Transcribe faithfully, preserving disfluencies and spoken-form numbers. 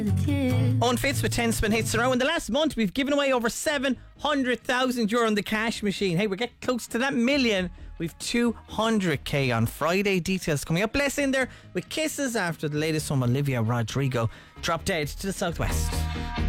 Owen Fitz with ten spin hits around. In the last month, we've given away over seven hundred thousand euro on the cash machine. Hey, we're getting close to that million. We've two hundred k on Friday. Details coming up. Bless in there with kisses after the latest from Olivia Rodrigo. Drop Dead to the southwest.